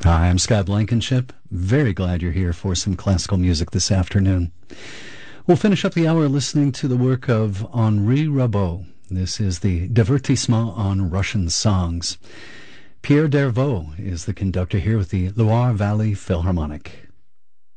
Hi, I'm Scott Blankenship. Very glad you're here for some classical music this afternoon. We'll finish up the hour listening to the work of Henri Rabaud. This is the Divertissement on Russian Songs. Pierre Dervaux is the conductor here with the Loire Valley Philharmonic.